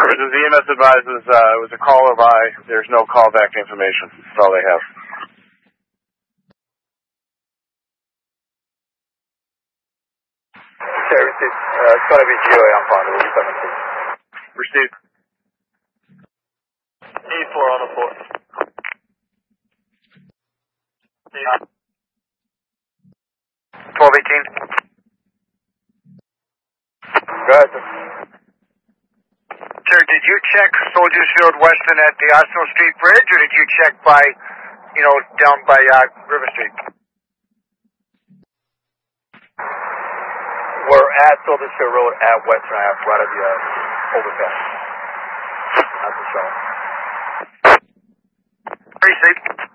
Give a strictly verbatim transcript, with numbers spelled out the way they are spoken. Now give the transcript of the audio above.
Services, E M S advises uh, it was a caller by. There's no callback information. That's all they have. Okay, received. Uh, it's going to be G O A on Pond, seventeen. Received. E four on the floor. twelve eighteen. Go ahead, sir. Sir, did you check Soldiers Field Weston at the Arsenal Street Bridge, or did you check by, you know, down by uh, River Street? We're at Soldiers Field Road at Western Ave, right at the uh, overpass. That's the show. Received.